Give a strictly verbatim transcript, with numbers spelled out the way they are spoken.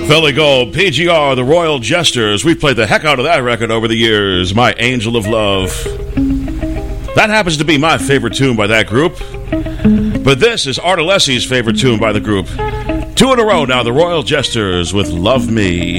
Philly Gold, P G R, the Royal Jesters. We've played the heck out of that record over the years. My Angel of Love. That happens to be my favorite tune by that group. But this is Art Alessi's favorite tune by the group. Two in a row now, the Royal Jesters with Love Me.